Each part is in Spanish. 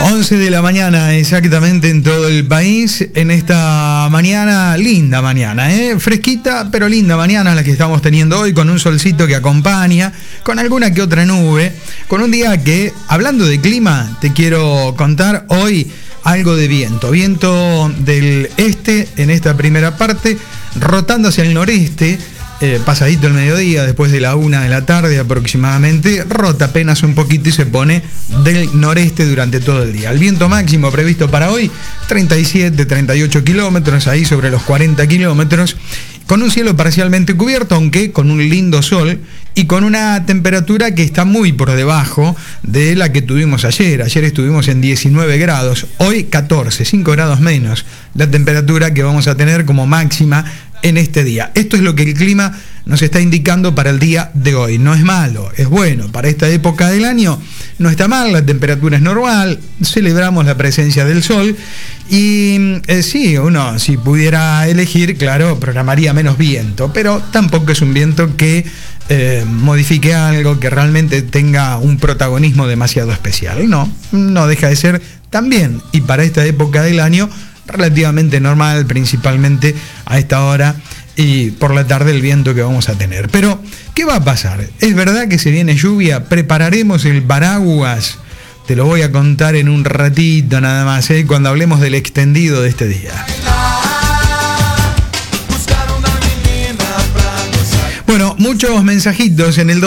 11 de la mañana exactamente en todo el país, en esta mañana, linda mañana, fresquita pero linda mañana la que estamos teniendo hoy, con un solcito que acompaña, con alguna que otra nube, con un día que, hablando de clima, te quiero contar hoy algo de viento del este en esta primera parte, rotando hacia el noreste. Pasadito el mediodía, después de la 1 de la tarde aproximadamente, rota apenas un poquito y se pone del noreste durante todo el día. El viento máximo previsto para hoy, 37, 38 kilómetros, ahí sobre los 40 kilómetros, con un cielo parcialmente cubierto, aunque con un lindo sol y con una temperatura que está muy por debajo de la que tuvimos ayer. Ayer estuvimos en 19 grados, hoy 14, 5 grados menos la temperatura que vamos a tener como máxima en este día. Esto es lo que el clima nos está indicando para el día de hoy. No es malo, es bueno. Para esta época del año no está mal, la temperatura es normal, celebramos la presencia del sol y sí, uno si pudiera elegir, claro, programaría menos viento, pero tampoco es un viento que modifique algo, que realmente tenga un protagonismo demasiado especial. No deja de ser también, y para esta época del año, relativamente normal, principalmente a esta hora y por la tarde el viento que vamos a tener. Pero, ¿qué va a pasar? ¿Es verdad que se viene lluvia? ¿Prepararemos el paraguas? Te lo voy a contar en un ratito nada más, cuando hablemos del extendido de este día. Bueno, muchos mensajitos en el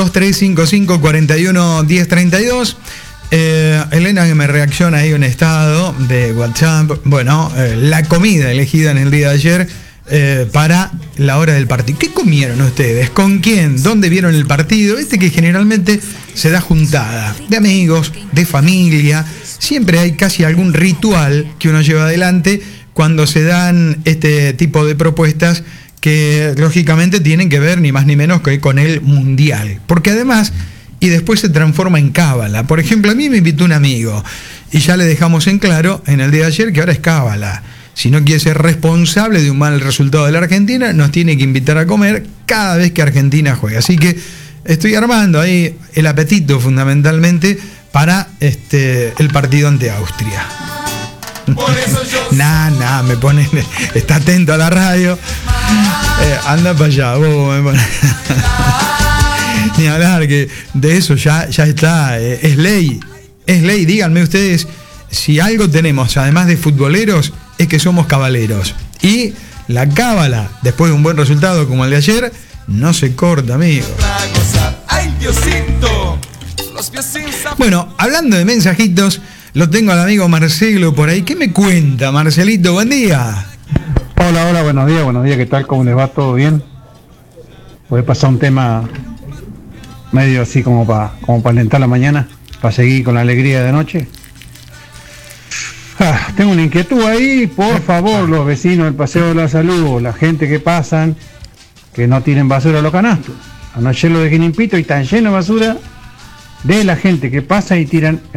2355411032. Elena que me reacciona ahí un estado de WhatsApp. Bueno, la comida elegida en el día de ayer para la hora del partido. ¿Qué comieron ustedes? ¿Con quién? ¿Dónde vieron el partido? Que generalmente se da juntada de amigos, de familia. Siempre hay casi algún ritual que uno lleva adelante cuando se dan este tipo de propuestas que lógicamente tienen que ver ni más ni menos que con el mundial. Porque además, y después se transforma en cábala. Por ejemplo, a mí me invitó un amigo y ya le dejamos en claro en el día de ayer que ahora es cábala. Si no quiere ser responsable de un mal resultado de la Argentina, nos tiene que invitar a comer cada vez que Argentina juega. Así que estoy armando ahí el apetito fundamentalmente para el partido ante Austria. Me pone, está atento a la radio. Anda para allá, vos me pones. Ni hablar, que de eso ya está, es ley, díganme ustedes, si algo tenemos, además de futboleros, es que somos cabaleros, y la cábala, después de un buen resultado como el de ayer, no se corta, amigo. Bueno, hablando de mensajitos, lo tengo al amigo Marcelo por ahí. ¿Qué me cuenta, Marcelito? Buen día. Hola, buenos días, ¿qué tal? ¿Cómo les va? ¿Todo bien? Voy a pasar un tema medio así como para alentar la mañana, para seguir con la alegría de noche. Tengo una inquietud ahí, por favor, los vecinos del Paseo de la Salud, la gente que pasan, que no tiren basura a los canastos. Anoche lo dejé limpito y tan lleno de basura de la gente que pasa y tiran